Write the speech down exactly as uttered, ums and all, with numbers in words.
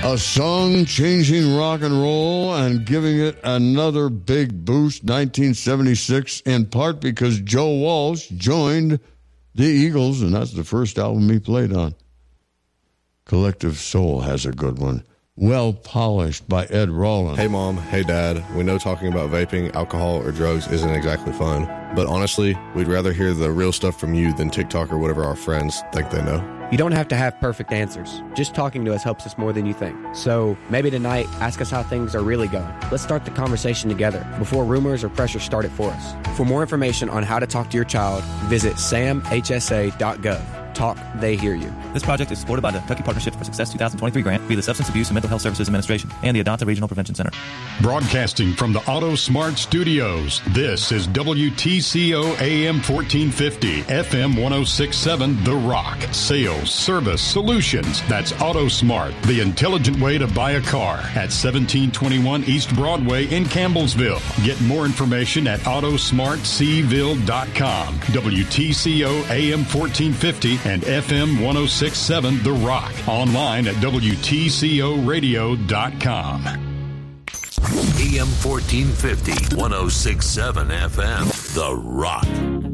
A song changing rock and roll and giving it another big boost, nineteen seventy-six, in part because Joe Walsh joined the Eagles, and that's the first album he played on. Collective Soul has a good one. Well Polished by Ed Rollins. Hey Mom, hey Dad, we know talking about vaping, alcohol, or drugs isn't exactly fun, but honestly, we'd rather hear the real stuff from you than TikTok or whatever our friends think they know. You don't have to have perfect answers. Just talking to us helps us more than you think. So maybe tonight, ask us how things are really going. Let's start the conversation together before rumors or pressure start it for us. For more information on how to talk to your child, visit sam h s a dot gov. Talk, they hear you. This project is supported by the Kentucky Partnership for Success twenty twenty-three grant via the Substance Abuse and Mental Health Services Administration and the Adonta Regional Prevention Center. Broadcasting from the Auto Smart Studios, this is W T C O A M fourteen fifty, F M ten sixty-seven, The Rock. Sales, service, solutions. That's Auto Smart, the intelligent way to buy a car at seventeen twenty-one East Broadway in Campbellsville. Get more information at auto smart c ville dot com. W T C O A M fourteen fifty and F M ten sixty-seven The Rock. Online at W T C O radio dot com. A M fourteen fifty, ten sixty-seven F M, The Rock.